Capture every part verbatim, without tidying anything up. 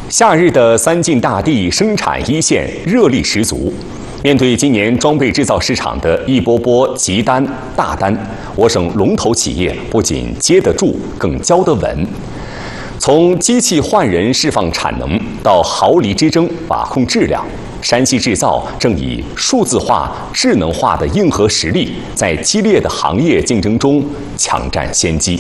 夏日的三晋大地生产一线热力十足。面对今年装备制造市场的一波波急单大单，我省龙头企业不仅接得住，更交得稳。从机器换人释放产能到毫厘之争把控质量，山西制造正以数字化、智能化的硬核实力，在激烈的行业竞争中抢占先机。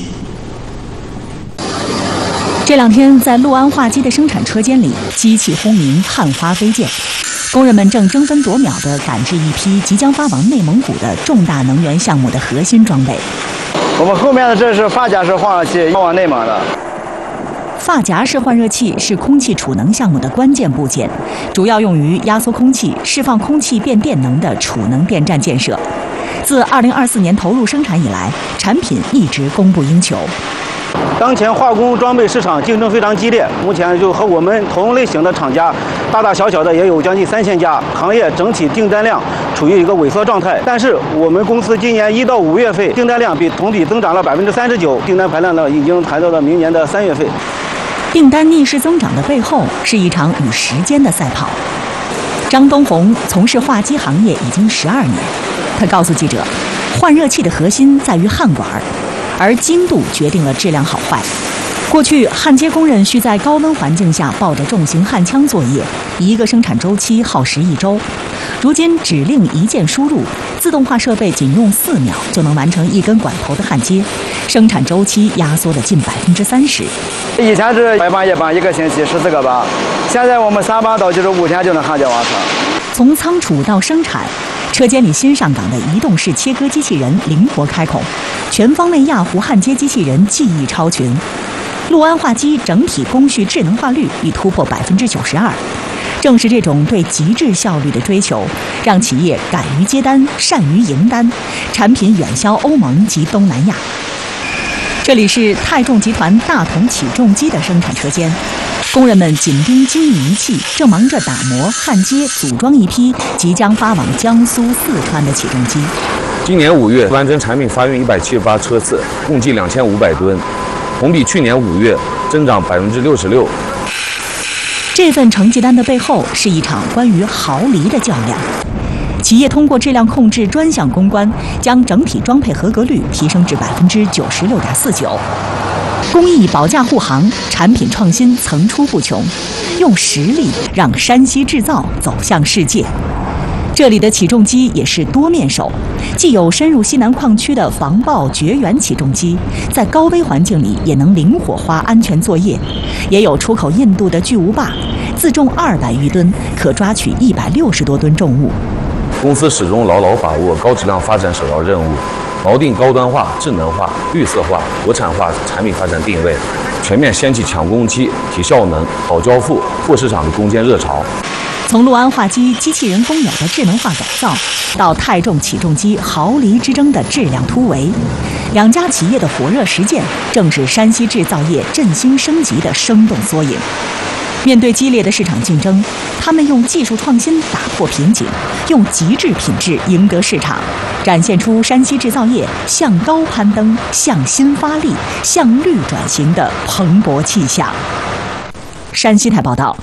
这两天，在六安化机的生产车间里，机器轰鸣，焊花飞溅，工人们正争分夺秒地赶制一批即将发往内蒙古的重大能源项目的核心装备。 我们后面的这是发夹式换热器，要往内蒙的。 发夹式换热器是空气储能项目的关键部件，主要用于压缩空气、释放空气变电能的储能电站建设。自二零二四年投入生产以来，产品一直供不应求。 当前化工装备市场竞争非常激烈，目前就和我们同类型的厂家，大大小小的也有将近三千家，行业整体订单量处于一个萎缩状态。但是我们公司今年一到五月份订单量比同比增长了百分之三十九，订单排量呢已经排到了明年的三月份。 订单逆势增长的背后是一场与时间的赛跑。张东红从事化机行业已经十二年，他告诉记者，换热器的核心在于焊管，而精度决定了质量好坏。过去焊接工人需在高温环境下抱着重型焊枪作业，一个生产周期耗时一周。如今指令一键输入，自动化设备仅用四秒就能完成一根管头的焊接，生产周期压缩了近百分之三十。 以前是白班夜班，一个星期十四个班，现在我们三班到就是五天就能焊接完成。 从仓储到生产，车间里新上岗的移动式切割机器人灵活开孔，全方位压糊焊接机器人技艺超群。六安化机整体工序智能化率已突破百分之九十二。正是这种对极致效率的追求，让企业敢于接单、善于赢单，产品远销欧盟及东南亚。这里是泰重集团大同起重机的生产车间，工人们紧盯精密仪器，正忙着打磨、焊接、组装一批即将发往江苏、四川的起重机。 今年五月，完整产品发运一百七十八车次，共计两千五百吨，同比去年五月增长百分之六十六。 这份成绩单的背后是一场关于毫厘的较量。企业通过质量控制专项攻关，将整体装配合格率提升至百分之九十六点四九。工艺保驾护航，产品创新层出不穷，用实力让山西制造走向世界。这里的起重机也是多面手，既有深入西南矿区的防爆绝缘起重机，在高危环境里也能灵活化安全作业；也有出口印度的巨无霸，自重二百余吨，可抓取一百六十多吨重物。 公司始终牢牢把握高质量发展首要任务，锚定高端化、智能化、绿色化、国产化产品发展定位，全面掀起抢工期、提效能、保交付、拓市场的攻坚热潮。 从六安化机机器人工友的智能化改造，到泰重起重机毫厘之争的质量突围，两家企业的火热实践，正是山西制造业振兴升级的生动缩影。面对激烈的市场竞争，他们用技术创新打破瓶颈，用极致品质赢得市场，展现出山西制造业向高攀登、向新发力、向绿转型的蓬勃气象。山西台报道。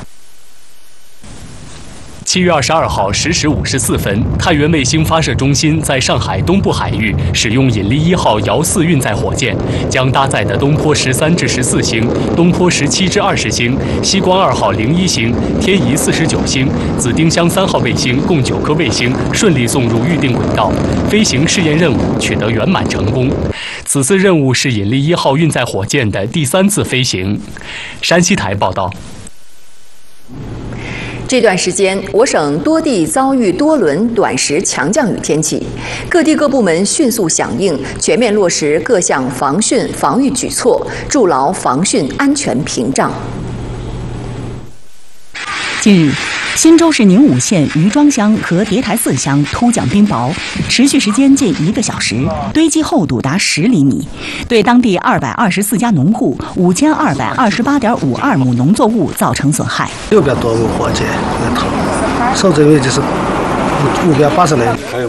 七月二十二号十时五十四分，太原卫星发射中心在上海东部海域使用引力一号遥四运载火箭，将搭载的东坡十三至十四星、东坡十七至二十星、西光二号零一星、天仪四十九星、紫丁香三号卫星共九颗卫星顺利送入预定轨道，飞行试验任务取得圆满成功。此次任务是引力一号运载火箭的第三次飞行。山西台报道。 这段时间，我省多地遭遇多轮短时强降雨天气，各地各部门迅速响应，全面落实各项防汛防御举措，筑牢防汛安全屏障。 近日，新州市宁武县余庄乡和叠台寺乡突降冰雹，持续时间近一个小时，堆积厚度达十厘米，对当地二百二十四家农户、五千二百二十八点五二亩农作物造成损害。 六百多个火灾，受灾位就是五百八十来人。